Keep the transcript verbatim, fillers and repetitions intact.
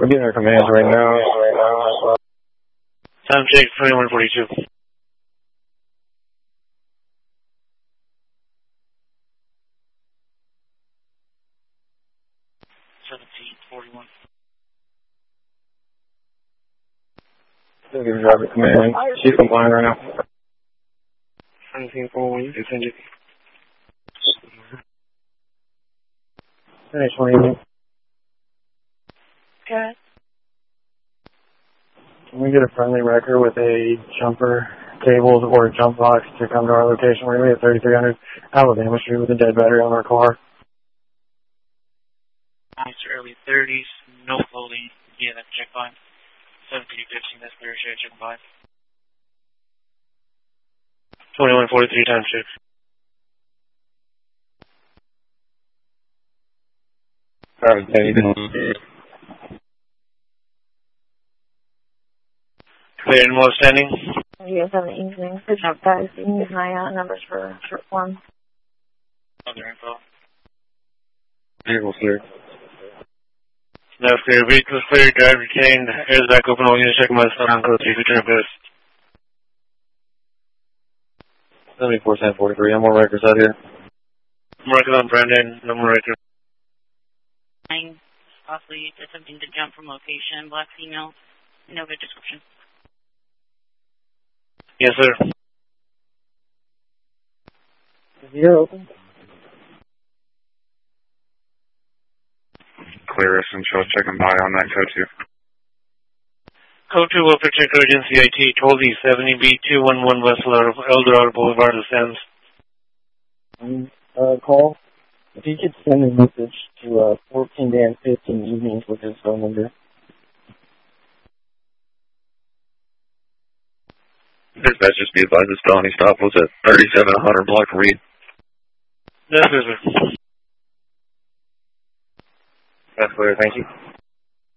We're getting our commands right now. Right now. Time check, twenty-one forty-two. seventeen forty-one. Still giving driver command. She's complying right now. seventeen forty-one, you can send it. Finish one. Good. Can we get a friendly record with a jumper cables or a jump box to come to our location? We're going to be at thirty-three hundred Alabama Street with a dead battery on our car. Nice early thirties, no floating. Yeah, that's check line. seventeen fifteen, that's clear share, check line. twenty-one forty-three, time check. Alright, Clear and more standing. You guys have an evening. Good job, guys. You can use my uh, numbers for short form. Under info. Vehicle's clear. That's clear. Vehicle's clear. Driver retained. Airs back open. All units check my stop. Code three. Return best. seventy-four ten forty-three. No more records out here. More records on Brandon. No more records. Nine, possibly attempting to jump from location. Black female. No good description. Yes, sir. You're open. Clear essential, checking by on that code two. Code two will protect urgency I T, toll D seventy B two one one West Eldorado Boulevard, Los Angeles. Um, uh, call. If you could send a message to uh, fourteen Dan fifteen evenings with his phone number. Dispatch, just be advised this felony stop was at thirty-seven hundred block Reed. Yes, sir. That's clear, thank you.